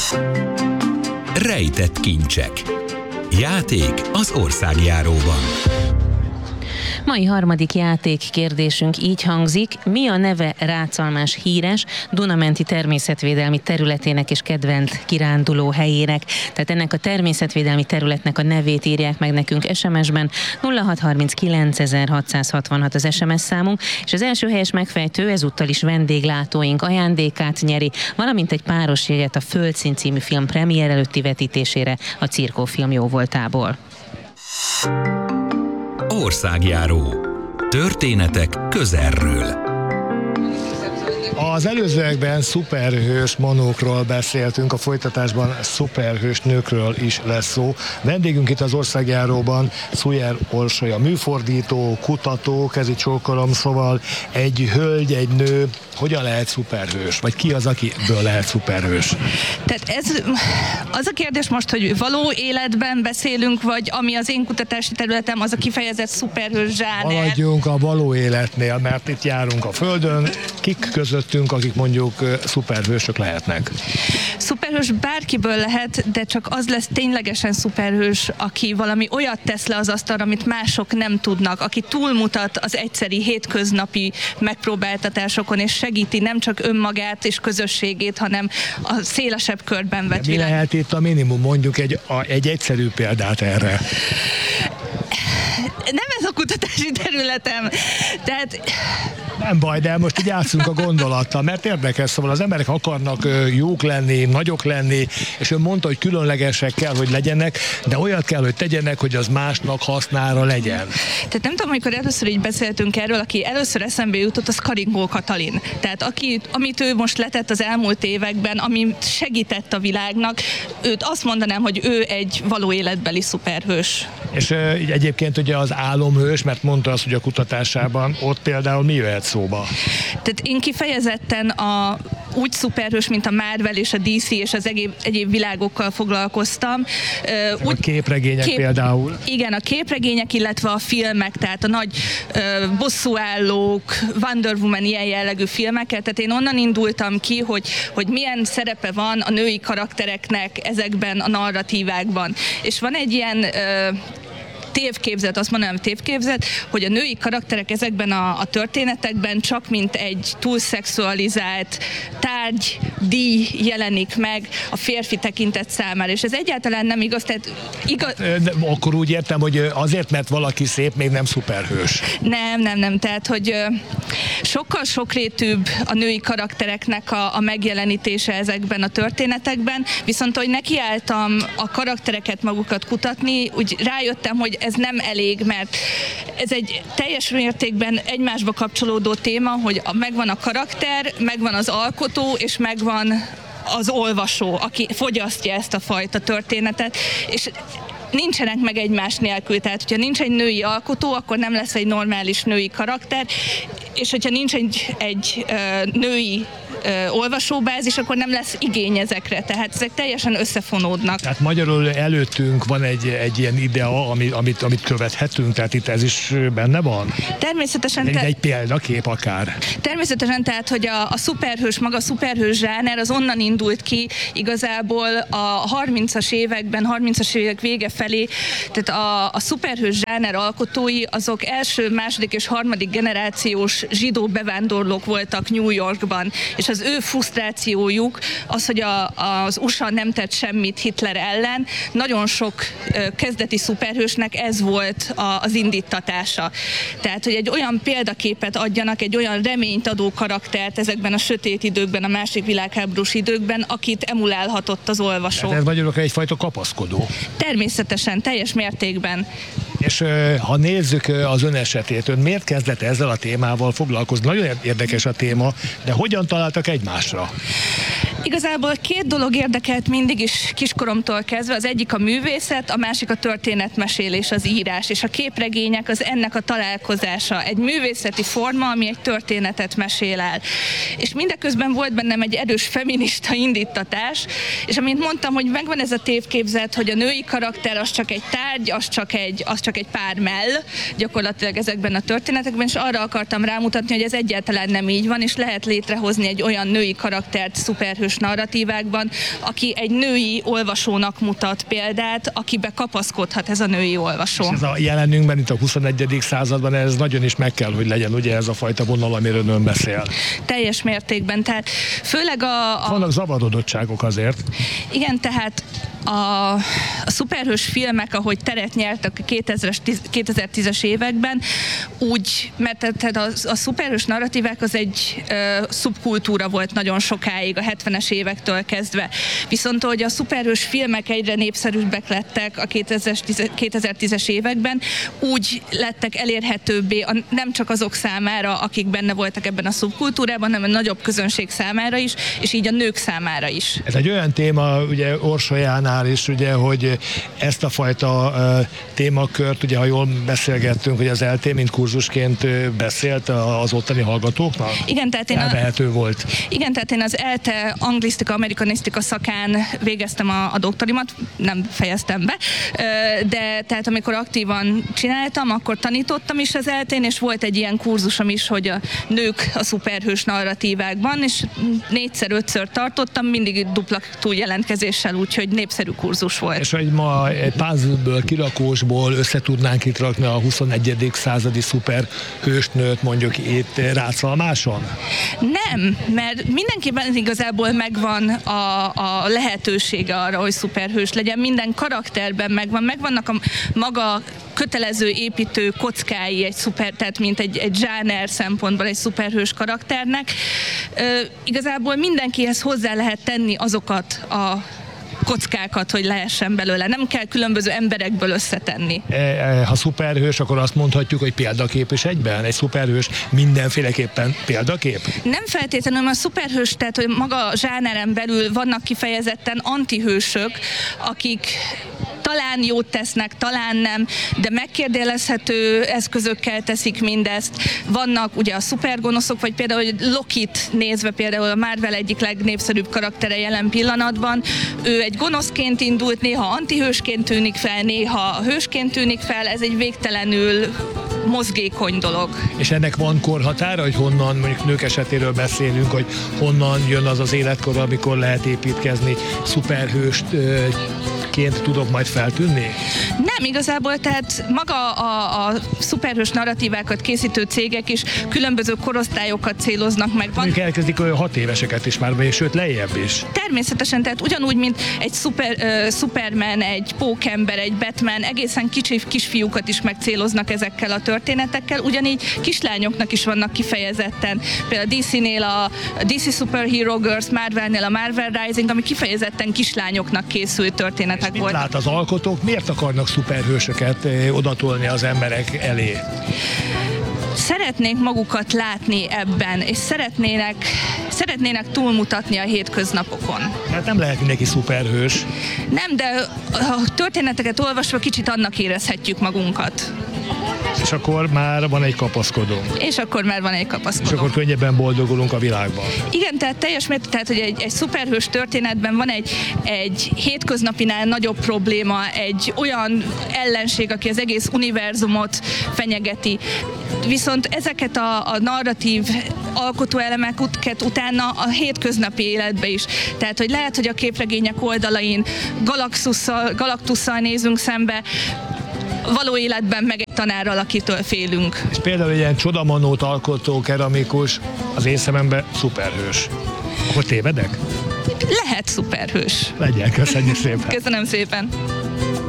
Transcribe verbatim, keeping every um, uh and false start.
Rejtett kincsek. Játék az országjáróban. Mai harmadik játék kérdésünk így hangzik: mi a neve Ráczalmás híres Duna-menti természetvédelmi területének és kedvelt kiránduló helyének? Tehát ennek a természetvédelmi területnek a nevét írják meg nekünk es em es-ben. nulla hat harminckilenc ezerhatszázhatvanhat az es em es számunk, és az első helyes megfejtő ezúttal is vendéglátóink ajándékát nyeri, valamint egy páros jegyet a Földszín című film premier előtti vetítésére a Cirkó Film jóvoltából. Országjáró. Történetek közelről. Az előzőekben szuperhős manókról beszéltünk, a folytatásban szuperhős nőkről is lesz szó. Vendégünk itt az országjáróban Szujer Orsolya, műfordító, kutató, kezi csókolom, szóval egy hölgy, egy nő, hogyan lehet szuperhős? Vagy ki az, akiből lehet szuperhős? Tehát ez az a kérdés most, hogy való életben beszélünk, vagy ami az én kutatási területem, az a kifejezett szuperhős zsáner. Maradjunk a való életnél, mert itt járunk a Földön. Kik közöttünk, akik mondjuk szuperhősök lehetnek? Szuperhős bárkiből lehet, de csak az lesz ténylegesen szuperhős, aki valami olyat tesz le az asztalra, amit mások nem tudnak, aki túlmutat az egyszeri, hétköznapi megpróbáltatásokon, és segíti nem csak önmagát és közösségét, hanem a szélesebb körben vett világ. Mi lehet itt a minimum? Mondjuk egy, a, egy egyszerű példát erre. Nem ez a kutatási területem. Tehát... Nem baj, de most így játszunk a gondolattal, mert érdekes, szóval az emberek akarnak jók lenni, nagyok lenni, és ön mondta, hogy különlegesek kell, hogy legyenek, de olyat kell, hogy tegyenek, hogy az másnak hasznára legyen. Tehát nem tudom, amikor először így beszéltünk erről, aki először eszembe jutott, az Karingó Katalin. Tehát aki, amit ő most letett az elmúlt években, ami segített a világnak, őt azt mondanám, hogy ő egy való életbeli szuperhős. És uh, egyébként ugye az álomhős, mert mondta azt, hogy a kutatásában ott például mi jöhet szóba? Tehát én kifejezetten a, úgy szuperhős, mint a Marvel és a dé cé és az egyéb, egyéb világokkal foglalkoztam. Úgy, a képregények kép, például? Igen, a képregények, illetve a filmek, tehát a nagy uh, bosszúállók, Wonder Woman, ilyen jellegű filmekkel. Tehát én onnan indultam ki, hogy, hogy milyen szerepe van a női karaktereknek ezekben a narratívákban. És van egy ilyen uh, tévképzet, azt mondanám tévképzet, hogy a női karakterek ezekben a, a történetekben csak mint egy túlszexualizált tárgy, díj jelenik meg a férfi tekintet számára, és ez egyáltalán nem igaz. Tehát igaz... De akkor úgy értem, hogy azért, mert valaki szép, még nem szuperhős. Nem, nem, nem, tehát, hogy sokkal sokrétűbb a női karaktereknek a, a megjelenítése ezekben a történetekben, viszont hogy nekiálltam a karaktereket magukat kutatni, úgy rájöttem, hogy ez nem elég, mert ez egy teljes mértékben egymásba kapcsolódó téma, hogy megvan a karakter, megvan az alkotó, és megvan az olvasó, aki fogyasztja ezt a fajta történetet, és nincsenek meg egymás nélkül, tehát hogyha nincs egy női alkotó, akkor nem lesz egy normális női karakter, és hogyha nincs egy, egy ö, női ö, olvasóbázis, akkor nem lesz igény ezekre, tehát ezek teljesen összefonódnak. Tehát magyarul előttünk van egy, egy ilyen idea, ami, amit, amit követhetünk, tehát itt ez is benne van? Természetesen. Egy, te- egy példakép akár. Természetesen, tehát, hogy a, a szuperhős, maga a szuperhős zsáner, az onnan indult ki igazából a harmincas években, harmincas évek vége felé, tehát a, a szuperhős zsáner alkotói azok első, második és harmadik generációs zsidó bevándorlók voltak New Yorkban, és az ő frusztrációjuk az, hogy a, az u es á nem tett semmit Hitler ellen, nagyon sok kezdeti szuperhősnek ez volt a, az indítatása. Tehát, hogy egy olyan példaképet adjanak, egy olyan reményt adó karaktert ezekben a sötét időkben, a második világháborús időkben, akit emulálhatott az olvasó. Tehát ez magyarul egyfajta kapaszkodó. Természetesen, teljes mértékben. És ha nézzük az ön esetét, ön miért kezdett ezzel a témával foglalkozni? Nagyon érdekes a téma, de hogyan találtak egymásra? Igazából két dolog érdekelt mindig is kiskoromtól kezdve, az egyik a művészet, a másik a történetmesélés, az írás, és a képregények az ennek a találkozása. Egy művészeti forma, ami egy történetet mesél el. És mindeközben volt bennem egy erős feminista indítatás, és amint mondtam, hogy megvan ez a tévképzet, hogy a női karakter az csak egy tárgy, az csak egy, az csak egy pár mell, gyakorlatilag ezekben a történetekben, és arra akartam rámutatni, hogy ez egyáltalán nem így van, és lehet létrehozni egy olyan női karaktert szuperhős szuperhős narratívákban, aki egy női olvasónak mutat példát, akibe kapaszkodhat ez a női olvasó. És ez a jelenünkben, itt a huszonegyedik században ez nagyon is meg kell, hogy legyen, ugye ez a fajta vonal, amiről ön beszél. Teljes mértékben, tehát főleg a... a... Vannak zavarodottságok azért. Igen, tehát a, a szuperhős filmek, ahogy teret nyertek a kétezer-tízes években, úgy, mert tehát a, a szuperhős narratívák az egy ö, szubkultúra volt nagyon sokáig, a hetvenes évektől kezdve. Viszont hogy a szuperhős filmek egyre népszerűbbek lettek a kétezer-tízes években, úgy lettek elérhetőbbé a, nem csak azok számára, akik benne voltak ebben a szubkultúrában, hanem a nagyobb közönség számára is, és így a nők számára is. Ez egy olyan téma, ugye Orsolyánál is, ugye, hogy ezt a fajta uh, témakört, ugye, ha jól beszélgettünk, hogy az é el té mint kurzusként uh, beszélt az ottani hallgatóknak? Igen, tehát én, Elvehető volt. Igen, tehát én az é el té anglisztika, amerikanisztika szakán végeztem a, a doktorimat, nem fejeztem be, de tehát amikor aktívan csináltam, akkor tanítottam is az é el tén, és volt egy ilyen kurzusom is, hogy a nők a szuperhős narratívákban, és négyszer-ötször tartottam, mindig dupla túljelentkezéssel, úgyhogy népszerű kurzus volt. És hogy ma egy puzzleből, kirakósból össze tudnánk itt rakni a huszonegyedik századi szuperhősnőt mondjuk itt Rácalmáson? Nem, mert mindenkiben igazából megvan a, a lehetősége arra, hogy szuperhős legyen, minden karakterben megvan, megvannak a maga kötelező építő kockái egy szuper, tehát mint egy, egy zsáner szempontból egy szuperhős karakternek. Ö, igazából mindenkihez hozzá lehet tenni azokat a kockákat, hogy lehessen belőle. Nem kell különböző emberekből összetenni. Ha szuperhős, akkor azt mondhatjuk, hogy példakép is egyben? Egy szuperhős mindenféleképpen példakép? Nem feltétlenül, a szuperhős, tehát hogy maga a zsáneren belül vannak kifejezetten antihősök, akik talán jót tesznek, talán nem, de megkérdőjelezhető eszközökkel teszik mindezt. Vannak ugye a szupergonoszok, vagy például hogy Lokit nézve, például a Marvel egyik legnépszerűbb karaktere jelen pillanatban, ő egy gonoszként indult, néha antihősként tűnik fel, néha hősként tűnik fel, ez egy végtelenül mozgékony dolog. És ennek van korhatára, hogy honnan, mondjuk nők esetéről beszélünk, hogy honnan jön az az életkor, amikor lehet építkezni szuperhőstként tudok majd feltűnni? Nem, igazából, tehát maga a, a szuperhős narratívákat készítő cégek is különböző korosztályokat céloznak meg. Van... Mondjuk elkezdik olyan hat éveseket is már, vagy sőt lejjebb is. Természetesen, tehát ugyanúgy, mint egy szuper, uh, Superman, egy Pókember, egy Batman, egészen kicsi kisfiúkat is megcéloznak ezekkel a történetekkel, ugyanígy kislányoknak is vannak kifejezetten. Például a dé cé-nél a dé cé Superhero Girls, Marvelnél a Marvel Rising, ami kifejezetten kislányoknak készült történetek volt. Lát az alkotók, miért akarnak szuperhősöket odatolni az emberek elé? Szeretnék magukat látni ebben, és szeretnének, szeretnének túlmutatni a hétköznapokon. Hát nem lehet mindenki szuperhős. Nem, de a történeteket olvasva kicsit annak érezhetjük magunkat. És akkor már van egy kapaszkodónk. És akkor már van egy kapaszkodónk. És akkor könnyebben boldogulunk a világban. Igen, tehát teljes mértékben, tehát hogy egy, egy szuperhős történetben van egy, egy hétköznapinál nagyobb probléma, egy olyan ellenség, aki az egész univerzumot fenyegeti. Viszont ezeket a, a narratív alkotóelemeket utána a hétköznapi életbe is. Tehát, hogy lehet, hogy a képregények oldalain Galaktusszal, Galaktusszal nézünk szembe, való életben meg egy tanárral, akitől félünk. És például egy ilyen csodamanót alkotó keramikus az én szememben szuperhős. Akkor tévedek? Lehet szuperhős. Legyen, köszönjük szépen. Köszönöm szépen.